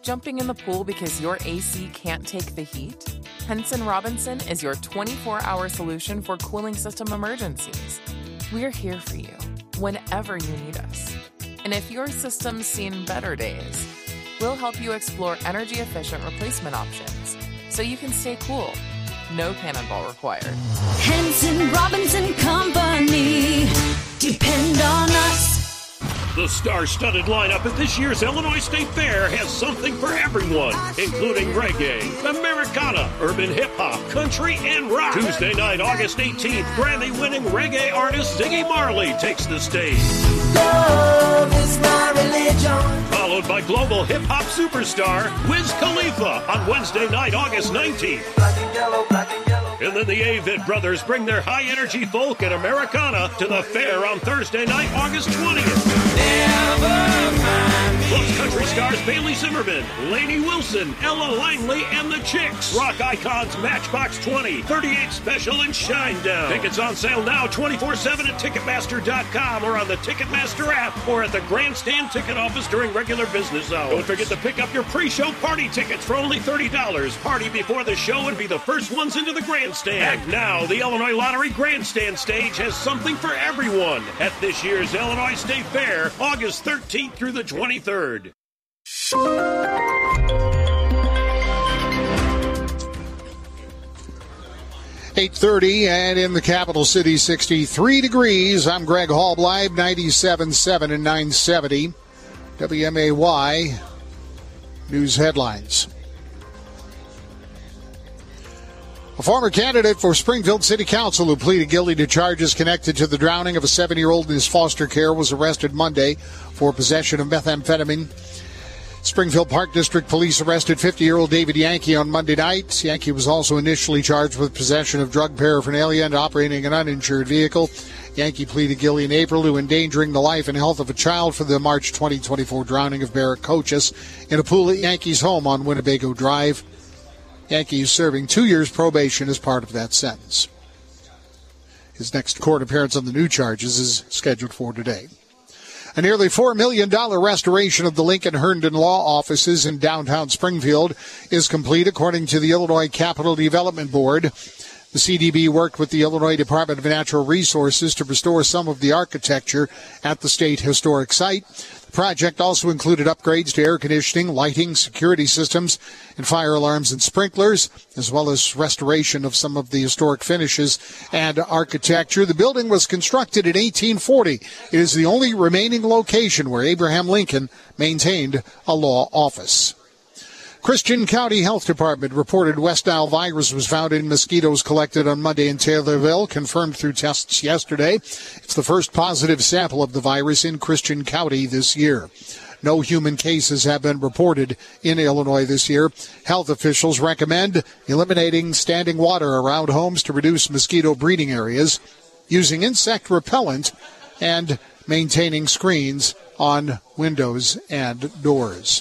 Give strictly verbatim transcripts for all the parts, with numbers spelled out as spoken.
jumping in the pool because your A C can't take the heat? Henson Robinson is your twenty-four hour solution for cooling system emergencies. We're here for you whenever you need us. And if your system's seen better days, we'll help you explore energy-efficient replacement options so you can stay cool. No cannonball required. Henson Robinson Company. Depend on us. The star-studded lineup at this year's Illinois State Fair has something for everyone, including reggae, Americana, urban hip-hop, country, and rock. Tuesday night, August eighteenth, Grammy-winning reggae artist Ziggy Marley takes the stage. Love is my religion. Followed by global hip-hop superstar Wiz Khalifa on Wednesday night, August nineteenth. Black and yellow, black and yellow. And then the Avett Brothers bring their high-energy folk and Americana to the fair on Thursday night, August twentieth. Plus country stars Bailey Zimmerman, Lainey Wilson, Ella Langley, and the Chicks. Rock icons Matchbox twenty, thirty-eight Special, and Shinedown. Tickets on sale now twenty-four seven at Ticketmaster dot com or on the Ticketmaster app or at the Grandstand ticket office during regular business hours. Don't forget to pick up your pre-show party tickets for only thirty dollars. Party before the show and be the first ones into the Grandstand. And now, the Illinois Lottery Grandstand stage has something for everyone at this year's Illinois State Fair, August thirteenth through the twenty-third. eight thirty, and in the capital city, sixty-three degrees. I'm Greg Hallbleib, ninety-seven point seven and nine seventy. W M A Y News Headlines. A former candidate for Springfield City Council who pleaded guilty to charges connected to the drowning of a seven-year-old in his foster care was arrested Monday for possession of methamphetamine. Springfield Park District Police arrested fifty-year-old David Yankee on Monday night. Yankee was also initially charged with possession of drug paraphernalia and operating an uninsured vehicle. Yankee pleaded guilty in April to endangering the life and health of a child for the March twenty twenty-four drowning of Barrett Coaches in a pool at Yankee's home on Winnebago Drive. Yankee is serving two years probation as part of that sentence. His next court appearance on the new charges is scheduled for today. A nearly four million dollars restoration of the Lincoln Herndon law offices in downtown Springfield is complete, according to the Illinois Capital Development Board. The C D B worked with the Illinois Department of Natural Resources to restore some of the architecture at the state historic site. The project also included upgrades to air conditioning, lighting, security systems, and fire alarms and sprinklers, as well as restoration of some of the historic finishes and architecture. The building was constructed in eighteen forty. It is the only remaining location where Abraham Lincoln maintained a law office. Christian County Health Department reported West Nile virus was found in mosquitoes collected on Monday in Taylorville, confirmed through tests yesterday. It's the first positive sample of the virus in Christian County this year. No human cases have been reported in Illinois this year. Health officials recommend eliminating standing water around homes to reduce mosquito breeding areas, using insect repellent, and maintaining screens on windows and doors.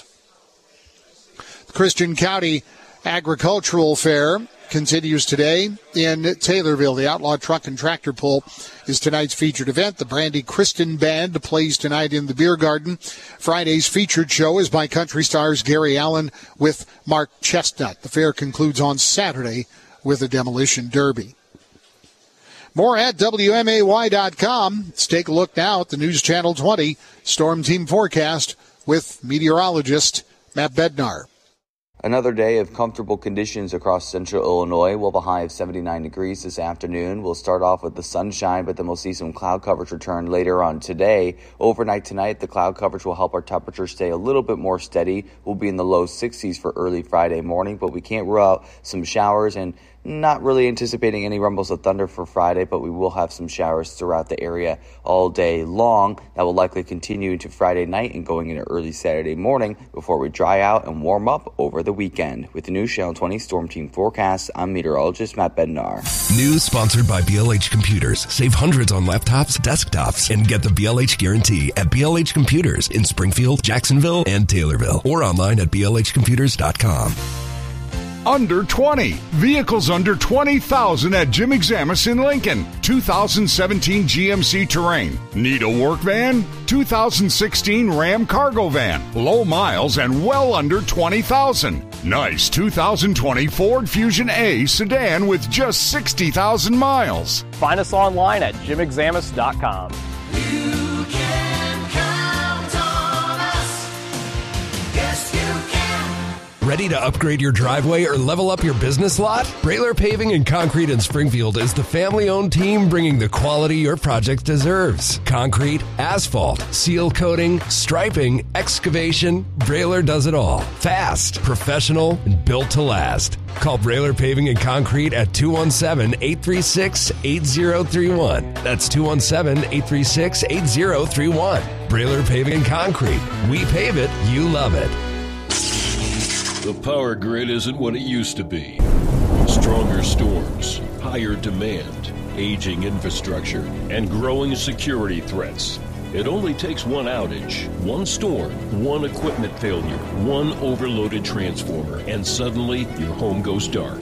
The Christian County Agricultural Fair continues today in Taylorville. The Outlaw Truck and Tractor Pull is tonight's featured event. The Brandy Kristen Band plays tonight in the Beer Garden. Friday's featured show is by country stars Gary Allen with Mark Chestnut. The fair concludes on Saturday with a demolition derby. More at W M A Y dot com. Let's take a look now at the News Channel twenty Storm Team Forecast with meteorologist Matt Bednar. Another day of comfortable conditions across central Illinois. We'll have a high of seventy-nine degrees this afternoon. We'll start off with the sunshine, but then we'll see some cloud coverage return later on today. Overnight tonight, the cloud coverage will help our temperature stay a little bit more steady. We'll be in the low sixties for early Friday morning, but we can't rule out some showers, and not really anticipating any rumbles of thunder for Friday, but we will have some showers throughout the area all day long. That will likely continue into Friday night and going into early Saturday morning before we dry out and warm up over the weekend. With the News Channel twenty Storm Team Forecast, I'm meteorologist Matt Bednar. News sponsored by B L H Computers. Save hundreds on laptops, desktops, and get the B L H guarantee at B L H Computers in Springfield, Jacksonville, and Taylorville, or online at B L H computers dot com. under twenty. Vehicles under twenty thousand at Jim Examus in Lincoln. two thousand seventeen G M C Terrain. Need a work van? two thousand sixteen Ram Cargo Van. Low miles and well under twenty thousand. Nice two thousand twenty Ford Fusion A sedan with just sixty thousand miles. Find us online at jim examus dot com. You can count on us. Yes, you can. Ready to upgrade your driveway or level up your business lot? Brailer Paving and Concrete in Springfield is the family-owned team bringing the quality your project deserves. Concrete, asphalt, seal coating, striping, excavation. Brailer does it all. Fast, professional, and built to last. Call Brailer Paving and Concrete at two one seven, eight three six, eight zero three one. That's two one seven, eight three six, eight zero three one. Brailer Paving and Concrete. We pave it, you love it. The power grid isn't what it used to be. Stronger storms, higher demand, aging infrastructure, and growing security threats. It only takes one outage, one storm, one equipment failure, one overloaded transformer, and suddenly your home goes dark.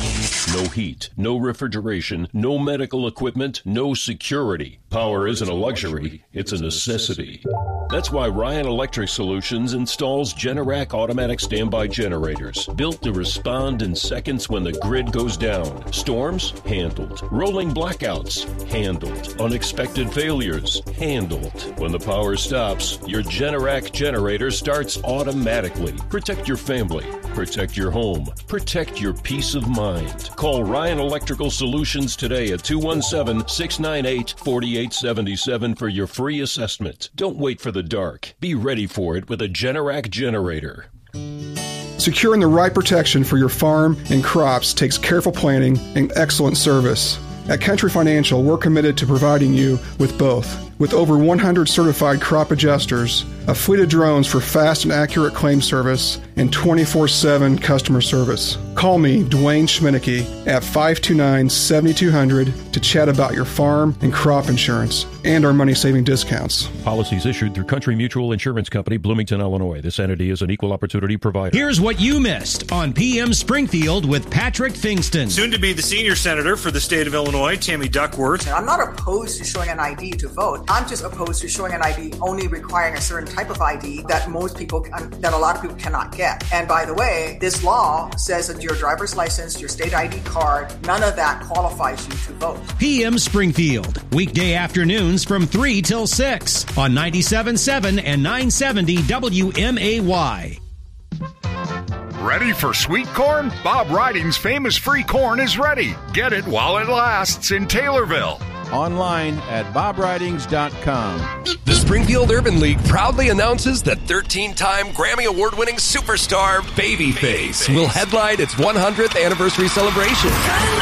No heat, no refrigeration, no medical equipment, no security. Power isn't a luxury, it's a necessity. That's why Ryan Electric Solutions installs Generac automatic standby generators, built to respond in seconds when the grid goes down. Storms? Handled. Rolling blackouts? Handled. Unexpected failures? Handled. When the power stops, your Generac generator starts automatically. Protect your family. Protect your home. Protect your peace of mind. Call Ryan Electrical Solutions today at two one seven, six nine eight, four eight seven seven for your free assessment. Don't wait for the dark. Be ready for it with a Generac generator. Securing the right protection for your farm and crops takes careful planning and excellent service. At Country Financial, we're committed to providing you with both. With over one hundred certified crop adjusters, a fleet of drones for fast and accurate claim service, and twenty-four seven customer service. Call me, Dwayne Schminicki, at five two nine, seven two zero zero to chat about your farm and crop insurance and our money-saving discounts. Policies issued through Country Mutual Insurance Company, Bloomington, Illinois. This entity is an equal opportunity provider. Here's what you missed on P M Springfield with Patrick Fingston. Soon to be the senior senator for the state of Illinois, Tammy Duckworth. I'm not opposed to showing an I D to vote. I'm just opposed to showing an I D only requiring a certain type of I D that most people, can, that a lot of people cannot get. And by the way, this law says that your driver's license, your state I D card, none of that qualifies you to vote. P M Springfield, weekday afternoons from three till six on ninety-seven point seven and nine seventy W M A Y. Ready for sweet corn? Bob Riding's famous free corn is ready. Get it while it lasts in Taylorville. Online at bob ridings dot com. The Springfield Urban League proudly announces that thirteen-time Grammy Award-winning superstar Babyface will headline its one hundredth anniversary celebration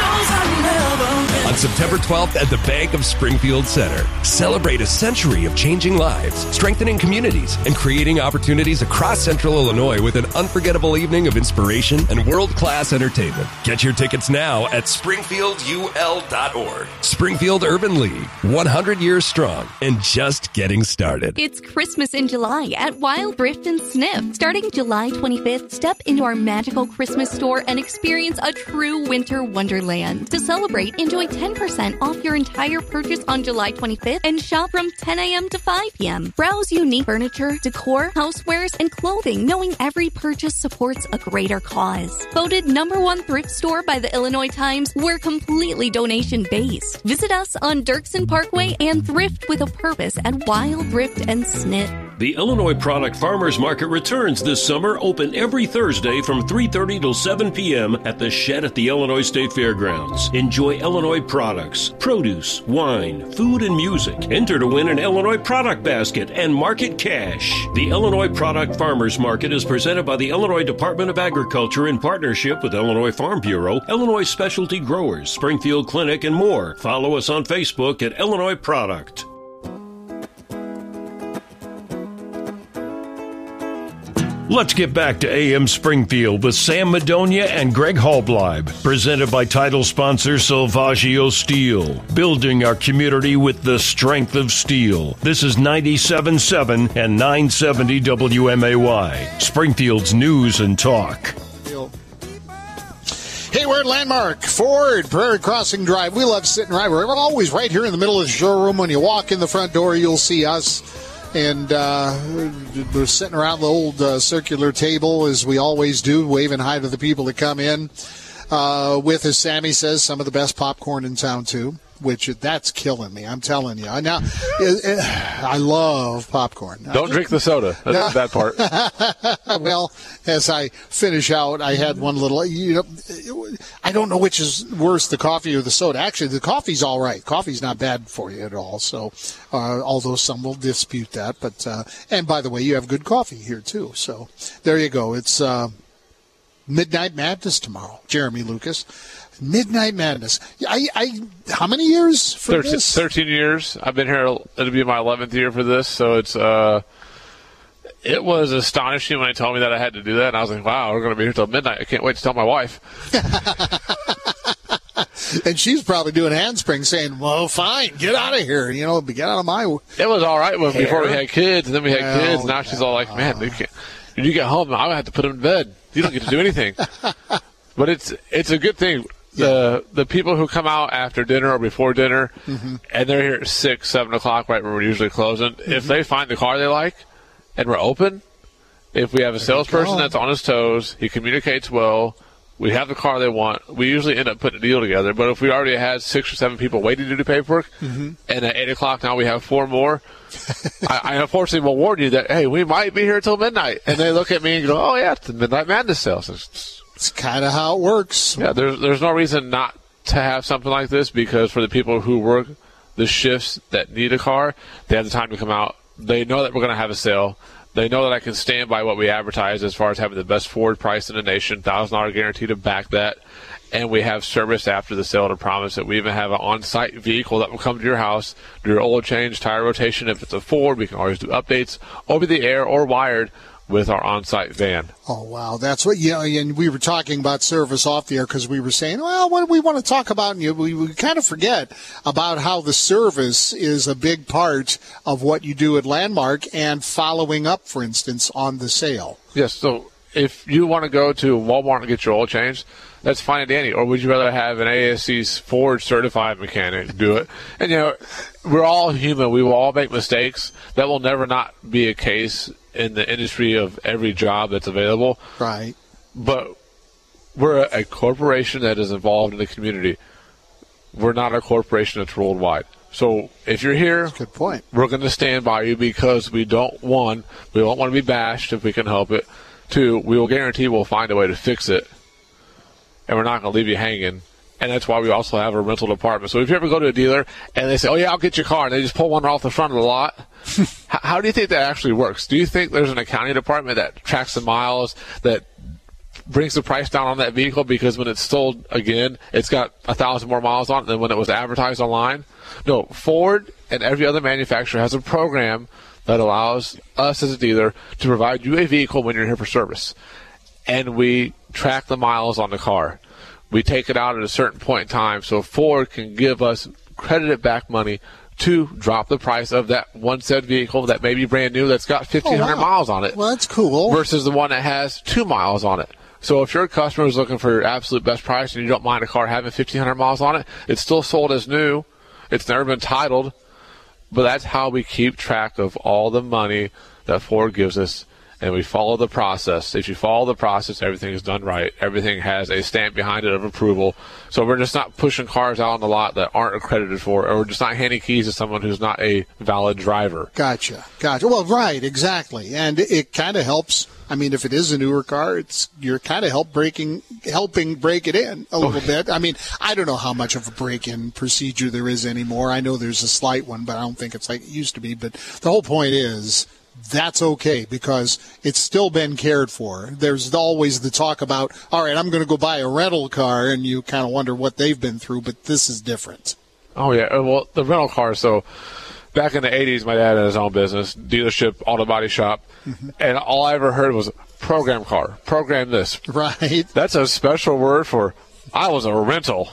on September twelfth at the Bank of Springfield Center. Celebrate a century of changing lives, strengthening communities, and creating opportunities across Central Illinois with an unforgettable evening of inspiration and world-class entertainment. Get your tickets now at springfield u l dot org. Springfield Urban League, one hundred years strong and just getting started. It's Christmas in July at Wild Thrift and Sniff. Starting July twenty-fifth, step into our magical Christmas store and experience a true winter wonderland. To celebrate, enjoy ten percent off your entire purchase on July twenty-fifth and shop from ten a.m. to five p.m. Browse unique furniture, decor, housewares, and clothing, knowing every purchase supports a greater cause. Voted number one thrift store by the Illinois Times, we're completely donation-based. Visit us on Dirksen Parkway and thrift with a purpose at Wild Thrift and Sniff. The Illinois Product Farmers Market returns this summer, open every Thursday from three thirty till seven p.m. at the Shed at the Illinois State Fairgrounds. Enjoy Illinois products, produce, wine, food, and music. Enter to win an Illinois product basket and market cash. The Illinois Product Farmers Market is presented by the Illinois Department of Agriculture in partnership with Illinois Farm Bureau, Illinois Specialty Growers, Springfield Clinic, and more. Follow us on Facebook at Illinois Product. Let's get back to A M Springfield with Sam Madonia and Greg Halbleib, presented by title sponsor Salvaggio Steel, building our community with the strength of steel. This is ninety-seven point seven and nine seventy W M A Y, Springfield's news and talk. Hey, we're at Landmark Ford, Prairie Crossing Drive. We love sitting right. We're always right here in the middle of the showroom. When you walk in the front door, you'll see us. And uh, we're sitting around the old uh, circular table, as we always do, waving hi to the people that come in. Uh, with, as Sammy says, some of the best popcorn in town, too. Which, that's killing me, I'm telling you. Now, it, it, I love popcorn. Don't drink the soda. That's the bad part. Well, as I finish out, I had one little, you know, I don't know which is worse, the coffee or the soda. Actually, the coffee's all right. Coffee's not bad for you at all. So, uh, although some will dispute that. But, uh, and by the way, you have good coffee here, too. So, there you go. It's uh, Midnight Madness tomorrow. Jeremy Lucas. Midnight Madness. I, I, how many years for thirteen, this? Thirteen years. I've been here. It'll be my eleventh year for this. So it's uh, it was astonishing when they told me that I had to do that, and I was like, "Wow, we're going to be here till midnight. I can't wait to tell my wife." And she's probably doing handsprings, saying, "Well, fine, get out of here. You know, get out of my." It was all right when hair. before we had kids, and then we had well, kids. Now yeah. she's all like, "Man, you can't, when you get home, I have to put them in bed. You don't get to do anything." But it's it's a good thing. The the people who come out after dinner or before dinner, mm-hmm. and they're here at six, seven o'clock, right when we're usually closing. Mm-hmm. If they find the car they like, and we're open, if we have a salesperson that's on his toes, he communicates well, we have the car they want, we usually end up putting a deal together. But if we already had six or seven people waiting to do paperwork, mm-hmm. and at eight o'clock now we have four more, I, I unfortunately will warn you that, hey, we might be here till midnight. And they look at me and go, oh, yeah, it's the Midnight Madness sale. So it's, It's kind of how it works. Yeah, there's there's no reason not to have something like this, because for the people who work the shifts that need a car, they have the time to come out. They know that we're going to have a sale. They know that I can stand by what we advertise as far as having the best Ford price in the nation, one thousand dollars guarantee to back that. And we have service after the sale to promise that we even have an on-site vehicle that will come to your house, do your oil change, tire rotation. If it's a Ford, we can always do updates over the air or wired with our on-site van. Oh, wow. That's what, you know, and we were talking about service off the air because we were saying, well, what do we want to talk about? And you, we, we kind of forget about how the service is a big part of what you do at Landmark and following up, for instance, on the sale. Yes, so if you want to go to Walmart and get your oil changed, that's fine and dandy. Or would you rather have an A S C's Ford certified mechanic do it? And, you know, we're all human. We will all make mistakes. That will never not be a case in the industry of every job that's available. Right. But we're a, a corporation that is involved in the community. We're not a corporation that's worldwide. So if you're here, that's a good point. We're going to stand by you because we don't, one, we don't want to be bashed if we can help it. Two, we will guarantee we'll find a way to fix it. And we're not going to leave you hanging. And that's why we also have a rental department. So if you ever go to a dealer and they say, oh, yeah, I'll get your car, and they just pull one off the front of the lot, how, how do you think that actually works? Do you think there's an accounting department that tracks the miles, that brings the price down on that vehicle because when it's sold again, it's got a thousand more miles on it than when it was advertised online? No, Ford and every other manufacturer has a program that allows us as a dealer to provide you a vehicle when you're here for service. And we track the miles on the car. We take it out at a certain point in time so Ford can give us credited back money to drop the price of that one said vehicle that may be brand new that's got fifteen hundred oh, wow. miles on it. Well, that's cool. Versus the one that has two miles on it. So if your customer is looking for your absolute best price and you don't mind a car having fifteen hundred miles on it, it's still sold as new. It's never been titled. But that's how we keep track of all the money that Ford gives us. And we follow the process. If you follow the process, everything is done right. Everything has a stamp behind it of approval. So we're just not pushing cars out on the lot that aren't accredited for, or we're just not handing keys to someone who's not a valid driver. Gotcha. Gotcha. Well, right, exactly. And it, it kind of helps. I mean, if it is a newer car, it's you're kind of help breaking, helping break it in a little bit. I mean, I don't know how much of a break-in procedure there is anymore. I know there's a slight one, but I don't think it's like it used to be. But the whole point is, that's okay because it's still been cared for. There's always the talk about, all right, I'm going to go buy a rental car, and you kind of wonder what they've been through, but this is different. Oh, yeah. Well, the rental car, so back in the eighties, my dad had his own business, dealership, auto body shop, mm-hmm. and all I ever heard was program car, program this. Right. That's a special word for I was a rental.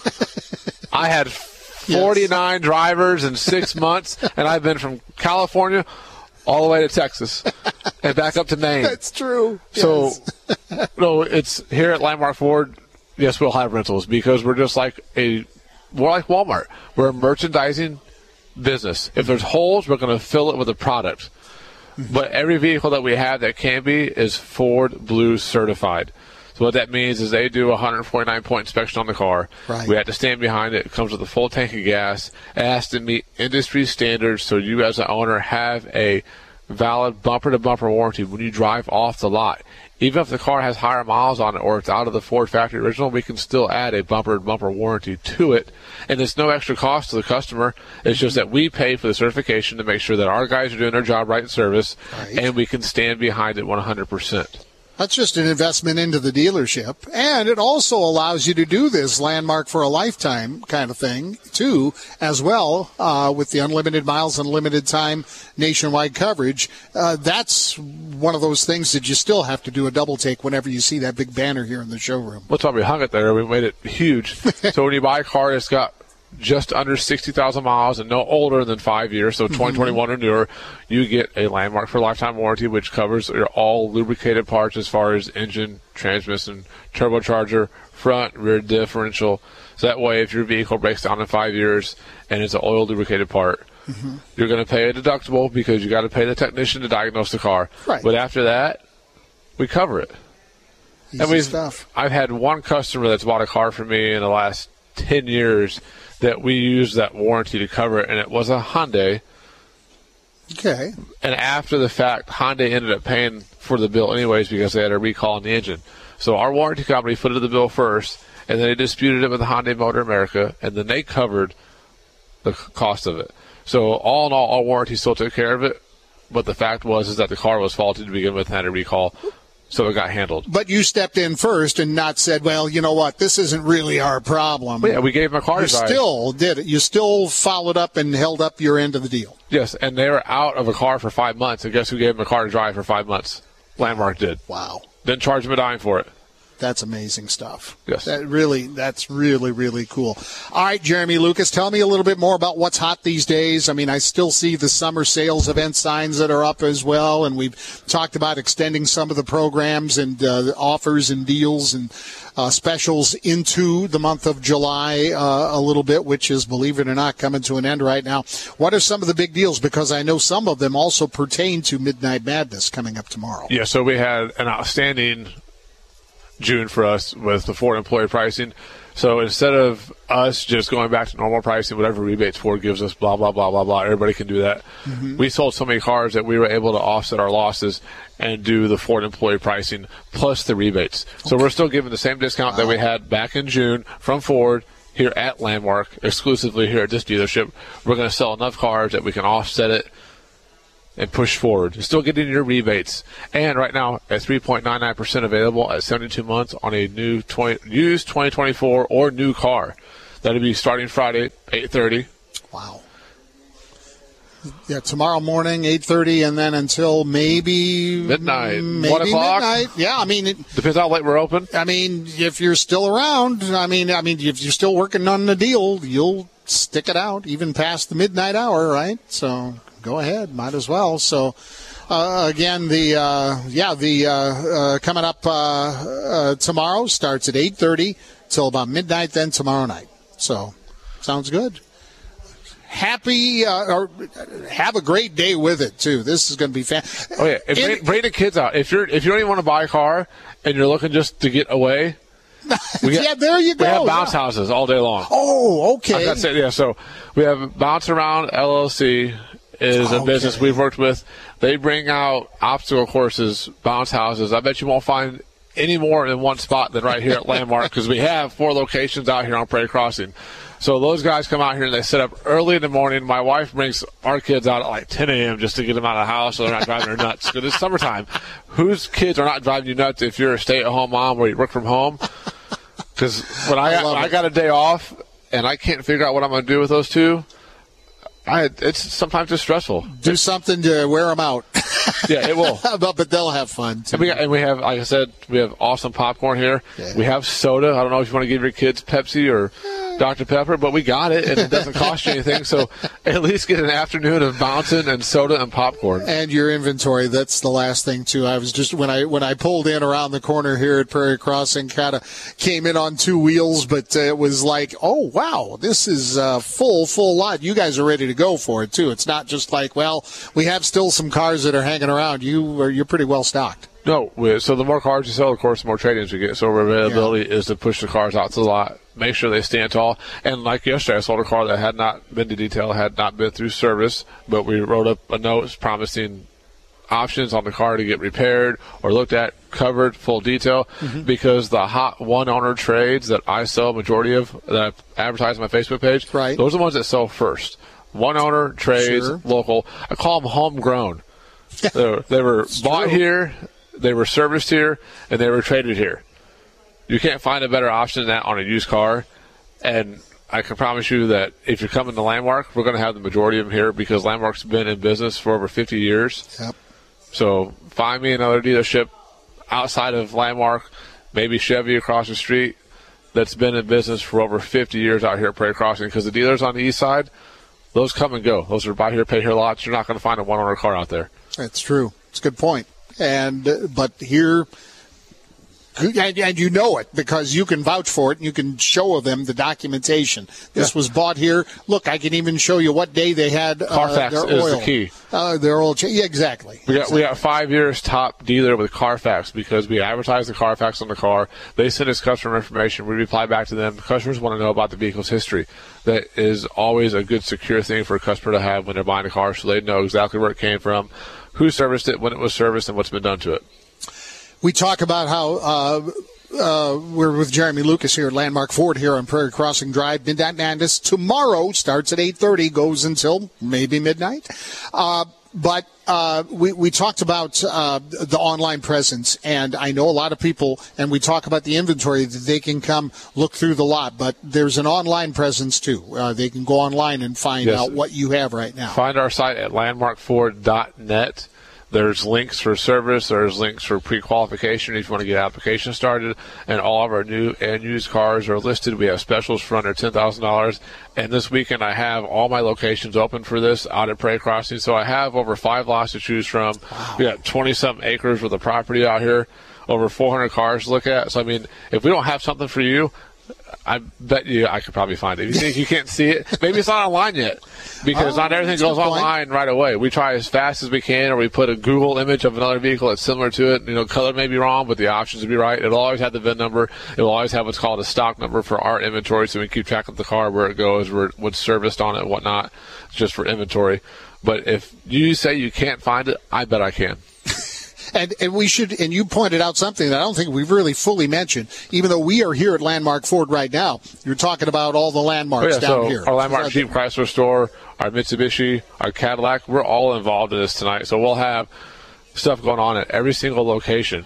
I had forty-nine yes. drivers in six months, and I've been from California all the way to Texas and back up to Maine. That's true. So, yes. no, it's here at Landmark Ford. Yes, we'll have rentals because we're just like a we're like Walmart. We're a merchandising business. If there's holes, we're going to fill it with a product. Mm-hmm. But every vehicle that we have that can be is Ford Blue certified. So what that means is they do a one hundred forty-nine point inspection on the car. Right. We have to stand behind it. It comes with a full tank of gas. It has to meet industry standards so you as an owner have a valid bumper-to-bumper warranty when you drive off the lot. Even if the car has higher miles on it or it's out of the Ford factory original, we can still add a bumper-to-bumper warranty to it. And it's no extra cost to the customer. It's just that we pay for the certification to make sure that our guys are doing their job right in service, right. and we can stand behind it one hundred percent. That's just an investment into the dealership. And it also allows you to do this landmark for a lifetime kind of thing, too, as well, uh, with the unlimited miles, unlimited time, nationwide coverage. Uh, that's one of those things that you still have to do a double take whenever you see that big banner here in the showroom. That's why we hung it there. We made it huge. So when you buy a car that's got just under sixty thousand miles and no older than five years, so twenty twenty-one mm-hmm. or newer, you get a Landmark for lifetime warranty, which covers your all lubricated parts as far as engine, transmission, turbocharger, front, rear differential. So that way, if your vehicle breaks down in five years and it's an oil lubricated part, mm-hmm. you're going to pay a deductible because you got to pay the technician to diagnose the car. Right. But after that, we cover it. Easy and we've, stuff. I've had one customer that's bought a car for me in the last ten years that we used that warranty to cover it, and it was a Hyundai. Okay. And after the fact, Hyundai ended up paying for the bill anyways because they had a recall on the engine. So our warranty company footed the bill first, and then they disputed it with the Hyundai Motor America, and then they covered the cost of it. So all in all, our warranty still took care of it, but the fact was is that the car was faulty to begin with and had a recall. So it got handled. But you stepped in first and not said, well, you know what, this isn't really our problem. Well, yeah, we gave them a car You to drive. still did it. You still followed up and held up your end of the deal. Yes, and they were out of a car for five months. And guess who gave them a car to drive for five months? Landmark did. Wow. Didn't charge them a dime for it. That's amazing stuff. Yes. That really, that's really, really cool. All right, Jeremy Lucas, tell me a little bit more about what's hot these days. I mean, I still see the summer sales event signs that are up as well, and we've talked about extending some of the programs and uh, offers and deals and uh, specials into the month of July uh, a little bit, which is, believe it or not, coming to an end right now. What are some of the big deals? Because I know some of them also pertain to Midnight Madness coming up tomorrow. Yeah, so we had an outstanding June for us with the Ford employee pricing. So instead of us just going back to normal pricing, whatever rebates Ford gives us, blah, blah, blah, blah, blah, everybody can do that. Mm-hmm. We sold so many cars that we were able to offset our losses and do the Ford employee pricing plus the rebates. Okay. So we're still giving the same discount wow. that we had back in June from Ford here at Landmark, exclusively here at this dealership. We're going to sell enough cars that we can offset it and push forward. You're still getting your rebates. And right now, at three point nine nine percent available at seventy-two months on a new twenty, used twenty twenty-four or new car. That'll be starting Friday, eight thirty. Wow. Yeah, tomorrow morning, eight thirty, and then until maybe midnight. Maybe one o'clock. Midnight. Yeah, I mean, it depends how late we're open. I mean, if you're still around, I mean, I mean, if you're still working on the deal, you'll stick it out even past the midnight hour, right? So go ahead, might as well. So uh, again, the uh, yeah, the uh, uh, coming up uh, uh, tomorrow starts at eight thirty till about midnight. Then tomorrow night. So sounds good. Happy uh, or have a great day with it too. This is going to be fun. Oh yeah, and bring, bring the kids out. If you're if you don't even want to buy a car and you're looking just to get away, we got, yeah, there you go. We have bounce yeah. houses all day long. Oh, okay. I got to say, yeah. So we have Bounce Around L L C is a okay. business we've worked with. They bring out obstacle courses, bounce houses. I bet you won't find any more in one spot than right here at Landmark because we have four locations out here on Prairie Crossing. So those guys come out here and they set up early in the morning. My wife brings our kids out at like ten a.m. just to get them out of the house so they're not driving her nuts. Because it's summertime. Whose kids are not driving you nuts if you're a stay-at-home mom or you work from home? Because when I, I, I got a day off and I can't figure out what I'm going to do with those two, I, it's sometimes just stressful. Do something to wear them out. Yeah, it will. but, but they'll have fun, too. And we, got, and we have, like I said, we have awesome popcorn here. Yeah. We have soda. I don't know if you want to give your kids Pepsi or Doctor Pepper, but we got it, and it doesn't cost you anything. So at least get an afternoon of bouncing and soda and popcorn. And your inventory, that's the last thing, too. I was just, when I when I pulled in around the corner here at Prairie Crossing, kind of came in on two wheels, but uh, it was like, oh, wow, this is a full, full lot. You guys are ready to go for it, too. It's not just like, well, we have still some cars that are hanging around. You are, you're pretty well stocked. No, we, so the more cars you sell, of course, the more trade-ins you get. So our availability yeah. is to push the cars out to the lot, make sure they stand tall. And like yesterday, I sold a car that had not been to detail, had not been through service, but we wrote up a note promising options on the car to get repaired or looked at, covered, full detail, mm-hmm. because the hot one-owner trades that I sell, majority of, that I advertise on my Facebook page, right. those are the ones that sell first. One-owner trades, sure. local. I call them homegrown. they were, they were bought true. here. They were serviced here, and they were traded here. You can't find a better option than that on a used car. And I can promise you that if you're coming to Landmark, we're going to have the majority of them here because Landmark's been in business for over fifty years. Yep. So find me another dealership outside of Landmark, maybe Chevy across the street, that's been in business for over fifty years out here at Prairie Crossing, because the dealers on the east side, those come and go. Those are buy here, pay here lots. You're not going to find a one-owner car out there. That's true. It's a good point. And uh, but here, and, and you know it because you can vouch for it and you can show them the documentation. This yeah. was bought here. Look, I can even show you what day they had uh, Carfax their is oil. the key. Uh, their oil change. Yeah, exactly. We got exactly. we got five years top dealer with Carfax because we advertise the Carfax on the car. They send us customer information. We reply back to them. Customers want to know about the vehicle's history. That is always a good, secure thing for a customer to have when they're buying a car, so they know exactly where it came from, who serviced it, when it was serviced, and what's been done to it. We talk about how uh, uh, we're with Jeremy Lucas here at Landmark Ford here on Prairie Crossing Drive. Midnight Madness tomorrow starts at eight thirty, goes until maybe midnight. Uh, but uh, we, we talked about uh, the online presence, and I know a lot of people, and we talk about the inventory that they can come look through the lot, but there's an online presence too. Uh, they can go online and find yes. out what you have right now. Find our site at landmark ford dot net. There's links for service. There's links for pre-qualification if you want to get application started. And all of our new and used cars are listed. We have specials for under ten thousand dollars. And this weekend I have all my locations open for this out at Prairie Crossing. So I have over five lots to choose from. Wow. We got twenty-something acres worth of property out here, over four hundred cars to look at. So, I mean, if we don't have something for you, I bet you I could probably find it. If you think you can't see it, maybe it's not online yet, because oh, not everything goes online right away. We try as fast as we can, or we put a Google image of another vehicle that's similar to it. You know, color may be wrong, but the options will be right. It'll always have the V I N number. It will always have what's called a stock number for our inventory, so we can keep track of the car, where it goes, where what's serviced on it, and whatnot, just for inventory. But if you say you can't find it, I bet I can. And, and we should, and you pointed out something that I don't think we've really fully mentioned, even though we are here at Landmark Ford right now. You're talking about all the landmarks oh, yeah, down so here. Our Landmark Jeep Chrysler store, our Mitsubishi, our Cadillac, we're all involved in this tonight. So we'll have stuff going on at every single location.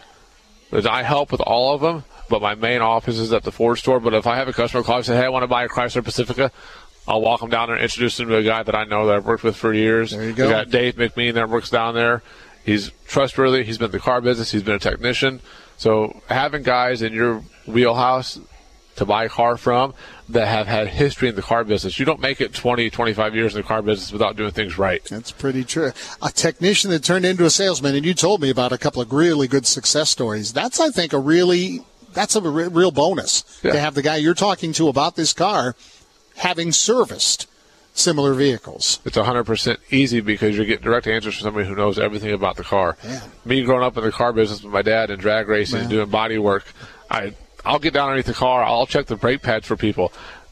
I help with all of them, but my main office is at the Ford store. But if I have a customer call and say, hey, I want to buy a Chrysler Pacifica, I'll walk them down there and introduce them to a guy that I know that I've worked with for years. There you go. We got Dave McMean that works down there. He's trustworthy. He's been in the car business. He's been a technician. So having guys in your wheelhouse to buy a car from that have had history in the car business. You don't make it twenty, twenty-five years in the car business without doing things right. That's pretty true. A technician that turned into a salesman, and you told me about a couple of really good success stories. That's, I think, a really that's a re- real bonus yeah. to have the guy you're talking to about this car having serviced similar vehicles. It's one hundred percent easy because you get direct answers from somebody who knows everything about the car. Yeah. Me growing up in the car business with my dad and drag racing and doing body work, I, I'll get down underneath the car. I'll check the brake pads for people.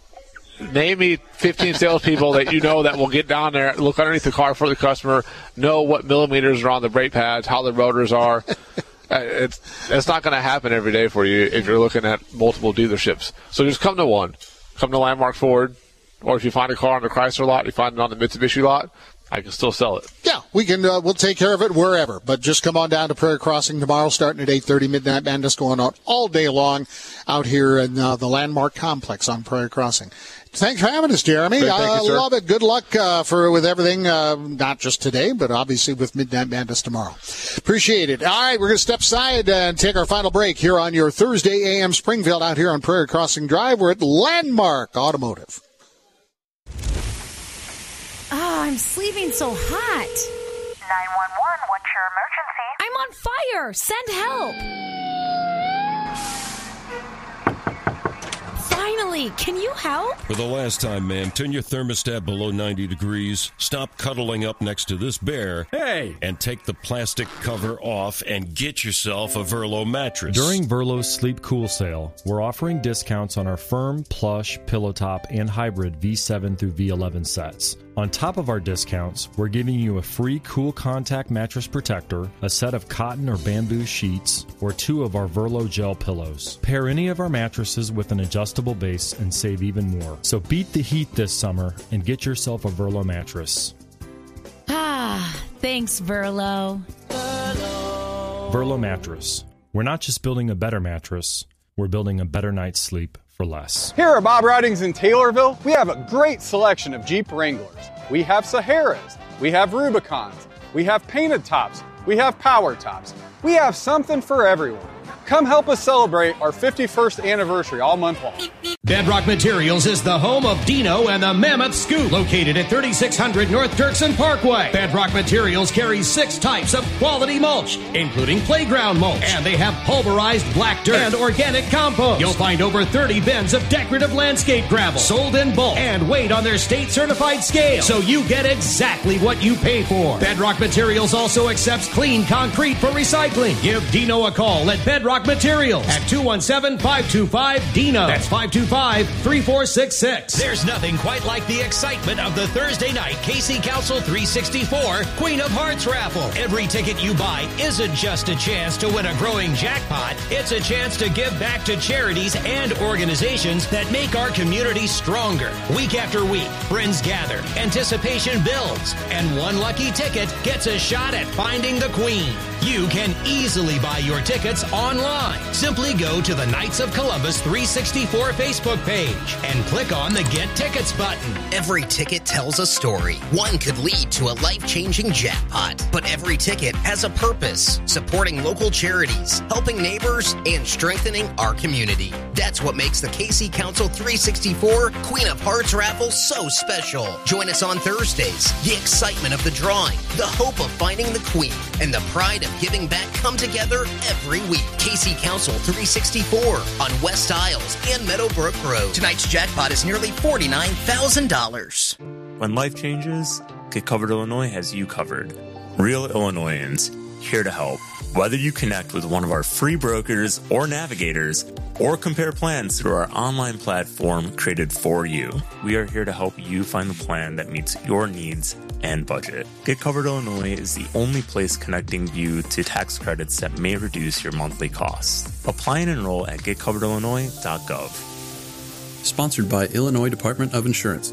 Name me fifteen salespeople that you know that will get down there, look underneath the car for the customer, know what millimeters are on the brake pads, how the rotors are. it's, it's not going to happen every day for you if you're looking at multiple dealerships. So just come to one. Come to Landmark Ford. Or if you find a car on the Chrysler lot, you find it on the Mitsubishi lot, I can still sell it. Yeah, Yeah, we can. Uh, we'll take care of it wherever. But just come on down to Prairie Crossing tomorrow, starting at eight thirty. Midnight Madness going on all day long out here in uh, the Landmark Complex on Prairie Crossing. Thanks for having us, Jeremy. Great, thank I you, sir. love it. Good luck uh, for with everything, uh, not just today, but obviously with Midnight Madness tomorrow. Appreciate it. All right, we're going to step aside and take our final break here on your Thursday A M Springfield out here on Prairie Crossing Drive. We're at Landmark Automotive. Oh, I'm sleeping so hot. nine one one, what's your emergency? I'm on fire. Send help. Finally, can you help? For the last time, man, turn your thermostat below ninety degrees, stop cuddling up next to this bear, hey, and take the plastic cover off and get yourself a Verlo mattress. During Verlo's Sleep Cool sale, we're offering discounts on our firm, plush, pillow top, and hybrid V seven through V eleven sets. On top of our discounts, we're giving you a free Cool Contact mattress protector, a set of cotton or bamboo sheets, or two of our Verlo gel pillows. Pair any of our mattresses with an adjustable base and save even more. So beat the heat this summer and get yourself a Verlo mattress. Ah, thanks, Verlo. Verlo Mattress. We're not just building a better mattress, we're building a better night's sleep for less. Here at Bob Ridings in Taylorville, we have a great selection of Jeep Wranglers. We have Saharas, we have Rubicons, we have painted tops, we have power tops. We have something for everyone. Come help us celebrate our fifty-first anniversary all month long. Bedrock Materials is the home of Dino and the Mammoth Scoop, located at thirty-six hundred North Dirksen Parkway. Bedrock Materials carries six types of quality mulch, including playground mulch, and they have pulverized black dirt and organic compost. You'll find over thirty bins of decorative landscape gravel, sold in bulk, and weighed on their state-certified scale, so you get exactly what you pay for. Bedrock Materials also accepts clean concrete for recycling. Give Dino a call at Bedrock Materials at two one seven, five two five, D I N O. That's five two five, three four six six. There's nothing quite like the excitement of the Thursday night K C Council three sixty-four Queen of Hearts raffle. Every ticket you buy isn't just a chance to win a growing jackpot. It's a chance to give back to charities and organizations that make our community stronger. Week after week, friends gather, anticipation builds, and one lucky ticket gets a shot at finding the Queen. You can easily buy your tickets online. Simply go to the Knights of Columbus three sixty-four Facebook page and click on the Get Tickets button. Every ticket tells a story. One could lead to a life-changing jackpot, but every ticket has a purpose, supporting local charities, helping neighbors, and strengthening our community. That's what makes the K C Council three sixty-four Queen of Hearts raffle so special. Join us on Thursdays. The excitement of the drawing, the hope of finding the Queen, and the pride of giving back come together every week. K C Council three sixty-four on West Isles and Meadowbrook Road. Tonight's jackpot is nearly forty-nine thousand dollars. When life changes, Get Covered Illinois has you covered. Real Illinoisans, here to help. Whether you connect with one of our free brokers or navigators, or compare plans through our online platform created for you, we are here to help you find the plan that meets your needs and budget. Get Covered Illinois is the only place connecting you to tax credits that may reduce your monthly costs. Apply and enroll at get covered illinois dot gov. Sponsored by Illinois Department of Insurance.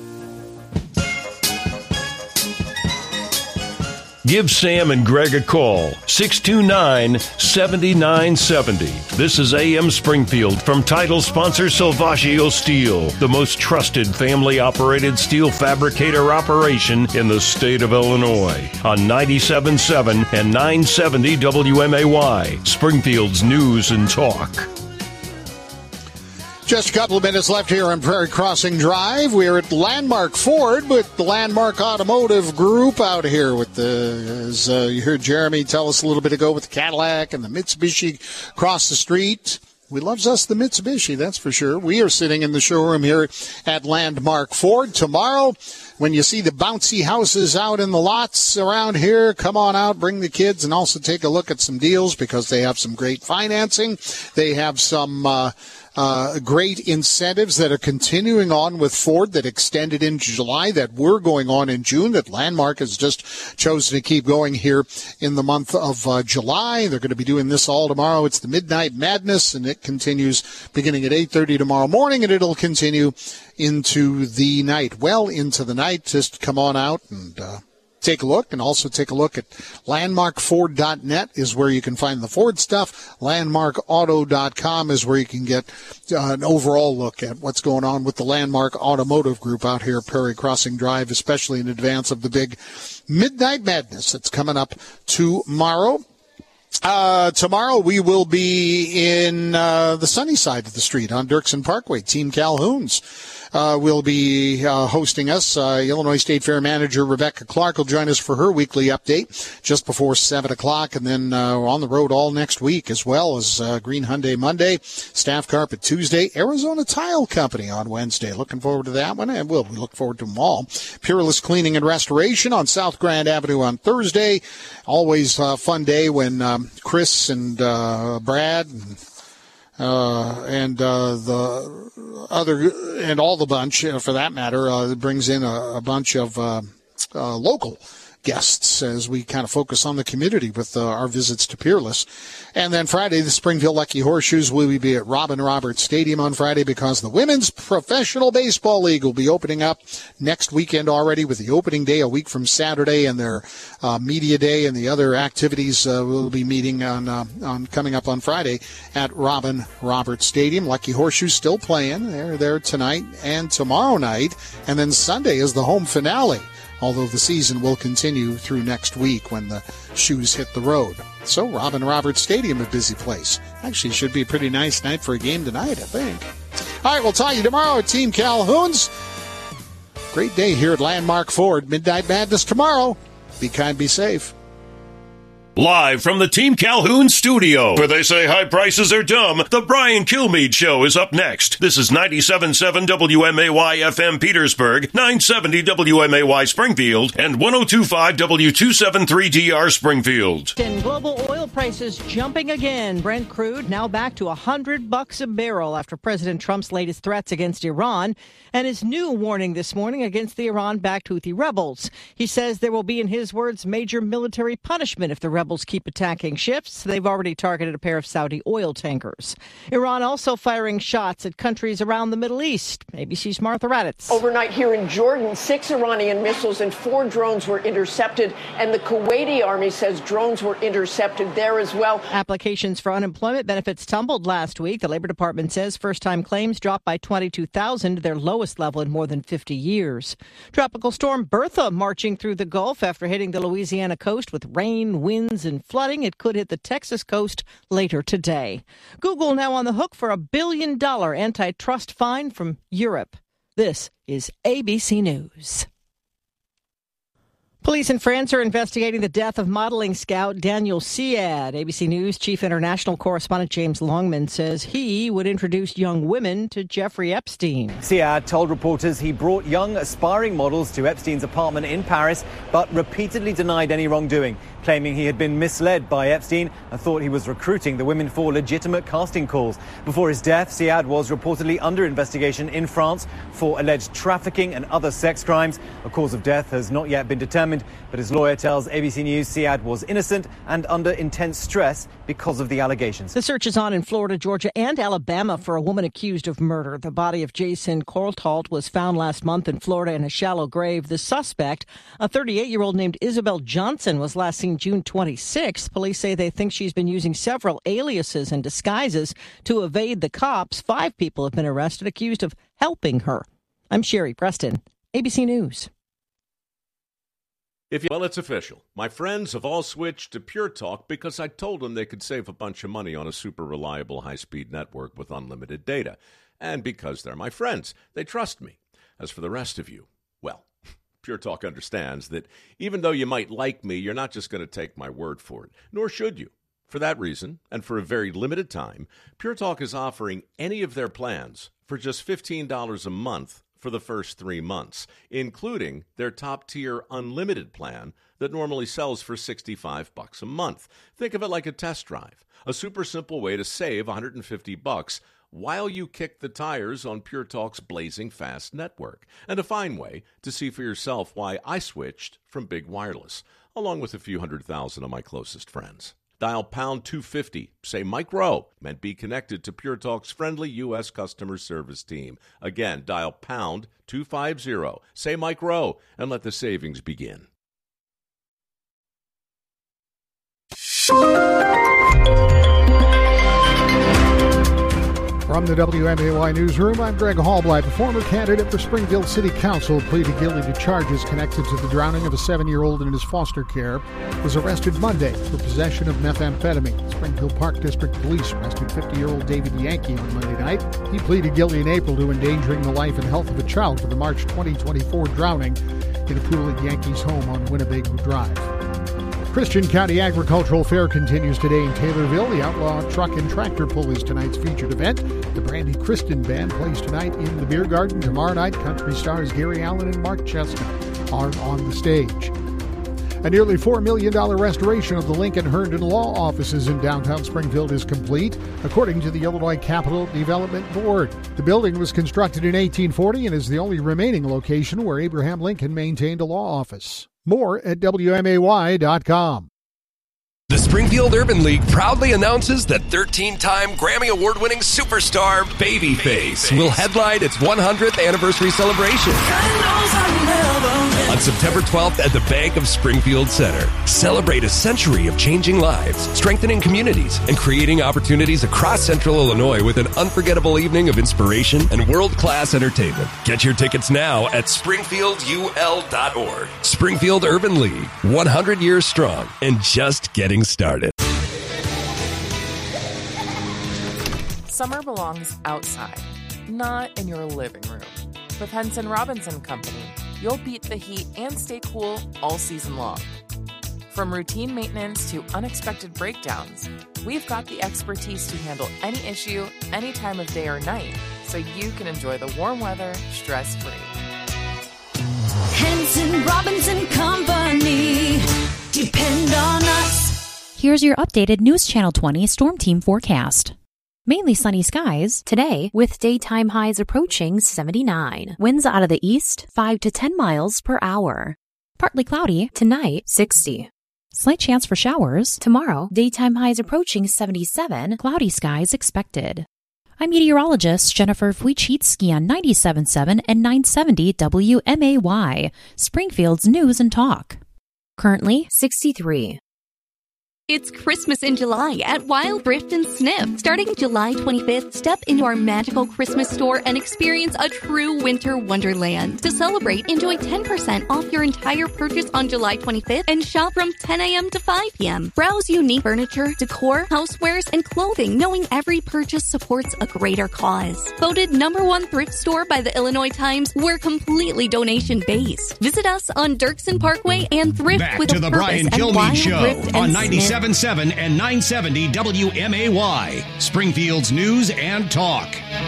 Give Sam and Greg a call, six two nine, seven nine seven zero. This is A M Springfield from title sponsor Salvaggio Steel, the most trusted family-operated steel fabricator operation in the state of Illinois, on ninety-seven point seven and nine seventy W M A Y, Springfield's News and Talk. Just a couple of minutes left here on Prairie Crossing Drive. We're at Landmark Ford with the Landmark Automotive Group out here with the, as uh, you heard Jeremy tell us a little bit ago, with the Cadillac and the Mitsubishi across the street. We loves us the Mitsubishi, that's for sure. We are sitting in the showroom here at Landmark Ford. Tomorrow, when you see the bouncy houses out in the lots around here, come on out, bring the kids, and also take a look at some deals because they have some great financing. They have some uh, uh, great incentives that are continuing on with Ford that extended into July, that were going on in June, that Landmark has just chosen to keep going here in the month of uh, July. They're going to be doing this all tomorrow. It's the Midnight Madness, and it continues beginning at eight thirty tomorrow morning, and it'll continue into the night, well into the night. Just come on out and uh, take a look, and also take a look at landmark ford dot net is where you can find the Ford stuff. landmark auto dot com is where you can get uh, an overall look at what's going on with the Landmark Automotive Group out here at Prairie Crossing Drive, especially in advance of the big Midnight Madness that's coming up tomorrow. Uh, tomorrow we will be in uh, the sunny side of the street on Dirksen Parkway. Team Calhoun's uh, will be uh, hosting us. Uh, Illinois State Fair Manager Rebecca Clark will join us for her weekly update just before seven o'clock. And then uh, we're on the road all next week, as well as uh, Green Hyundai Monday, Staff Carpet Tuesday, Arizona Tile Company on Wednesday. Looking forward to that one, and we'll we look forward to them all. Peerless Cleaning and Restoration on South Grand Avenue on Thursday. Always a fun day when um, Chris and uh, Brad and Uh, and uh, the other, and all the bunch, uh, for that matter, uh, brings in a, a bunch of uh, uh, local guests as we kind of focus on the community with uh, our visits to Peerless. And then Friday, the Springfield Lucky Horseshoes will be at Robin Roberts Stadium on Friday because the Women's Professional Baseball League will be opening up next weekend already, with the opening day a week from Saturday, and their uh, media day and the other activities uh, will be meeting on uh, on coming up on Friday at Robin Roberts Stadium. Lucky Horseshoes still playing. They're there tonight and tomorrow night, and then Sunday is the home finale, although the season will continue through next week when the shoes hit the road. So Robin Roberts Stadium, a busy place. Actually, should be a pretty nice night for a game tonight, I think. All right, we'll talk to you tomorrow at Team Calhoun's. Great day here at Landmark Ford. Midnight Madness tomorrow. Be kind, be safe. Live from the Team Calhoun studio, where they say high prices are dumb, the Brian Kilmeade Show is up next. This is ninety-seven point seven W M A Y F M Petersburg, nine seventy W M A Y Springfield, and ten twenty-five W two seventy-three D R Springfield. And global oil prices jumping again. Brent crude now back to one hundred bucks a barrel after President Trump's latest threats against Iran and his new warning this morning against the Iran-backed Houthi rebels. He says there will be, in his words, major military punishment if the rebels keep attacking ships. They've already targeted a pair of Saudi oil tankers. Iran also firing shots at countries around the Middle East. A B C's Martha Raddatz. Overnight here in Jordan, six Iranian missiles and four drones were intercepted, and the Kuwaiti army says drones were intercepted there as well. Applications for unemployment benefits tumbled last week. The Labor Department says first-time claims dropped by twenty-two thousand, their lowest level in more than fifty years. Tropical storm Bertha marching through the Gulf after hitting the Louisiana coast with rain, winds, and flooding. It could hit the Texas coast later today. Google now on the hook for a billion dollar antitrust fine from Europe. This is A B C News. Police in France are investigating the death of modeling scout Daniel Siad. A B C News chief international correspondent James Longman says he would introduce young women to Jeffrey Epstein. Siad told reporters he brought young aspiring models to Epstein's apartment in Paris, but repeatedly denied any wrongdoing, claiming he had been misled by Epstein and thought he was recruiting the women for legitimate casting calls. Before his death, Siad was reportedly under investigation in France for alleged trafficking and other sex crimes. A cause of death has not yet been determined, but his lawyer tells A B C News Siad was innocent and under intense stress because of the allegations. The search is on in Florida, Georgia, and Alabama for a woman accused of murder. The body of Jason Courtauld was found last month in Florida in a shallow grave. The suspect, a thirty-eight-year-old named Isabel Johnson, was last seen June twenty-sixth. Police say they think she's been using several aliases and disguises to evade the cops. Five people have been arrested accused of helping her. I'm Sherry Preston, A B C News. If you, well, it's official. My friends have all switched to Pure Talk because I told them they could save a bunch of money on a super reliable high-speed network with unlimited data. And because they're my friends, they trust me. As for the rest of you, well, Pure Talk understands that even though you might like me, you're not just going to take my word for it, nor should you. For that reason, and for a very limited time, Pure Talk is offering any of their plans for just fifteen dollars a month for the first three months, including their top-tier unlimited plan that normally sells for sixty-five bucks a month. Think of it like a test drive, a super simple way to save one hundred fifty bucks while you kick the tires on Pure Talk's blazing fast network, and a fine way to see for yourself why I switched from big wireless, along with a few hundred thousand of my closest friends. Dial pound two fifty, say Mike Rowe, and be connected to Pure Talk's friendly U S customer service team. Again, dial pound two fifty, say Mike Rowe, and let the savings begin. From the W M A Y Newsroom, I'm Greg Hallblight. A former candidate for Springfield City Council pleaded guilty to charges connected to the drowning of a seven-year-old in his foster care, was arrested Monday for possession of methamphetamine. Springfield Park District Police arrested fifty-year-old David Yankee on Monday night. He pleaded guilty in April to endangering the life and health of a child for the March twenty twenty-four drowning in a pool at Yankee's home on Winnebago Drive. Christian County Agricultural Fair continues today in Taylorville. The Outlaw Truck and Tractor Pull is tonight's featured event. The Brandy Kristen Band plays tonight in the Beer Garden. Tomorrow night, country stars Gary Allen and Mark Chestnut are on the stage. A nearly four million dollars restoration of the Lincoln Herndon Law offices in downtown Springfield is complete, according to the Illinois Capital Development Board. The building was constructed in eighteen forty and is the only remaining location where Abraham Lincoln maintained a law office. More at W M A Y dot com. The Springfield Urban League proudly announces that thirteen-time Grammy Award-winning superstar Babyface will headline its one hundredth anniversary celebration on September twelfth at the Bank of Springfield Center. Celebrate a century of changing lives, strengthening communities, and creating opportunities across Central Illinois with an unforgettable evening of inspiration and world-class entertainment. Get your tickets now at springfield u l dot org. Springfield Urban League, one hundred years strong and just getting started. Summer belongs outside, not in your living room. With Henson Robinson Company, you'll beat the heat and stay cool all season long. From routine maintenance to unexpected breakdowns, we've got the expertise to handle any issue, any time of day or night, so you can enjoy the warm weather stress-free. Henson Robinson Company. Depend on us. Here's your updated News Channel twenty Storm Team forecast. Mainly sunny skies today with daytime highs approaching seventy-nine. Winds out of the east, five to ten miles per hour. Partly cloudy tonight, sixty. Slight chance for showers tomorrow. Daytime highs approaching seventy-seven. Cloudy skies expected. I'm meteorologist Jennifer Wojcicki on ninety-seven point seven and nine seventy W M A Y, Springfield's News and Talk. Currently sixty-three. It's Christmas in July at Wild Rift and Sniff. Starting July twenty-fifth, step into our magical Christmas store and experience a true winter wonderland. To celebrate, enjoy ten percent off your entire purchase on July twenty-fifth and shop from ten a.m. to five p.m. Browse unique furniture, decor, housewares, and clothing, knowing every purchase supports a greater cause. Voted number one thrift store by the Illinois Times, we're completely donation-based. Visit us on Dirksen Parkway and thrift Back with to a the purpose Brian at Kilmeade Wild Show Rift and on Sniff. ninety-seven point seven and nine seventy W M A Y, Springfield's News and Talk.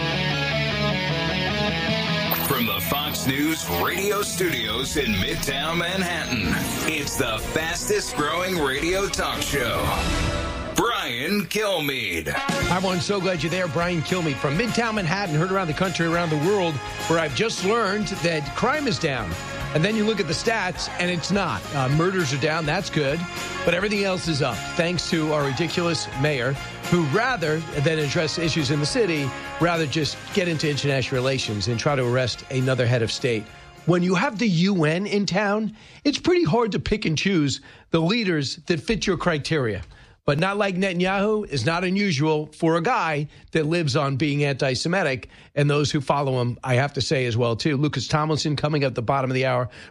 From the Fox News radio studios in Midtown Manhattan, it's the fastest growing radio talk show. Brian Kilmeade. Hi, everyone. So glad you're there. Brian Kilmeade from Midtown Manhattan, heard around the country, around the world, where I've just learned that crime is down. And then you look at the stats, and it's not. Uh, murders are down. That's good. But everything else is up, thanks to our ridiculous mayor, who rather than address issues in the city, rather just get into international relations and try to arrest another head of state. When you have the U N in town, it's pretty hard to pick and choose the leaders that fit your criteria. But not like Netanyahu is not unusual for a guy that lives on being anti-Semitic, and those who follow him, I have to say as well, too. Lucas Tomlinson coming up at the bottom of the hour